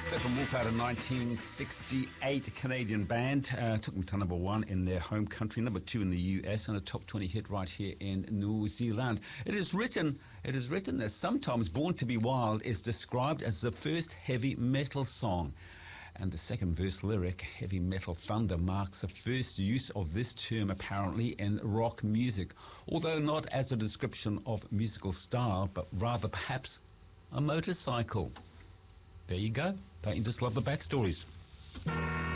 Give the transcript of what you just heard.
Steppenwolf out of 1968, Canadian band. Took them to number 1 in their home country, number 2 in the US, and a top 20 hit right here in New Zealand. It is written that sometimes Born to Be Wild is described as the first heavy metal song. And the second verse lyric, Heavy Metal Thunder, marks the first use of this term apparently in rock music, although not as a description of musical style, but rather perhaps a motorcycle. There you go. Don't you just love the backstories?